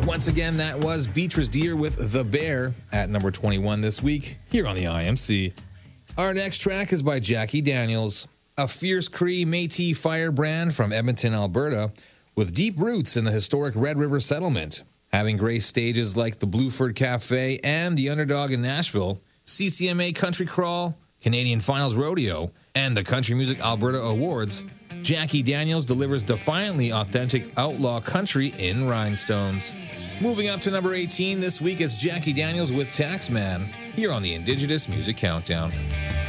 Once again, that was Beatrice Deer with The Bear at number 21 this week here on the IMC. Our next track is by Jackie Daniels, a fierce Cree Métis firebrand from Edmonton, Alberta, with deep roots in the historic Red River settlement. Having graced stages like the Blueford Cafe and the Underdog in Nashville, CCMA Country Crawl, Canadian Finals Rodeo, and the Country Music Alberta Awards, Jackie Daniels delivers defiantly authentic outlaw country in rhinestones. Moving up to number 18 this week, it's Jackie Daniels with Taxman here on the Indigenous Music Countdown.